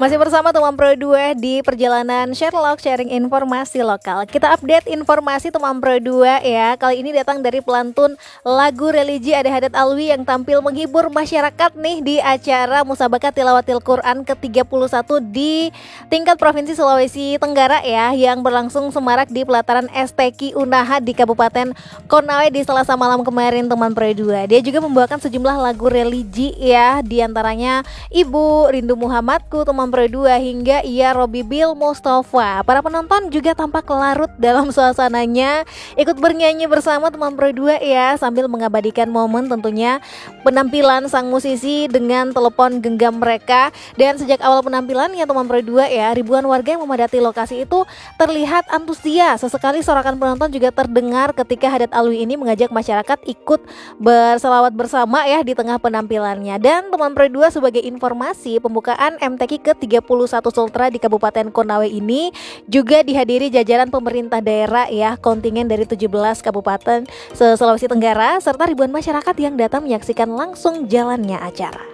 Masih bersama teman Pro 2 di perjalanan Sherlock sharing informasi lokal. Kita update informasi teman Pro 2 ya. Kali ini datang dari pelantun lagu religi Ade Haddad Alwi yang tampil menghibur masyarakat nih di acara Musabaqah Tilawatil Quran ke-31 di tingkat Provinsi Sulawesi Tenggara ya, yang berlangsung semarak di pelataran STQ Unaha di Kabupaten Konawe di Selasa malam kemarin teman Pro 2. Dia juga membawakan sejumlah lagu religi ya, diantaranya Ibu, Rindu Muhammadku teman Pro 2 hingga Ia Robi Bil Mustafa. Para penonton juga tampak larut dalam suasananya, ikut bernyanyi bersama teman Pro 2 ya, sambil mengabadikan momen tentunya penampilan sang musisi dengan telepon genggam mereka. Dan sejak awal penampilan ya teman Pro 2 ya, ribuan warga yang memadati lokasi itu terlihat antusias. Sesekali sorakan penonton juga terdengar ketika Haddad Alwi ini mengajak masyarakat ikut berselawat bersama ya di tengah penampilannya. Dan teman Pro 2 sebagai informasi, pembukaan MTQ ke-31 Sultra di Kabupaten Konawe ini juga dihadiri jajaran pemerintah daerah ya, kontingen dari 17 kabupaten se-Sulawesi Tenggara serta ribuan masyarakat yang datang menyaksikan langsung jalannya acara.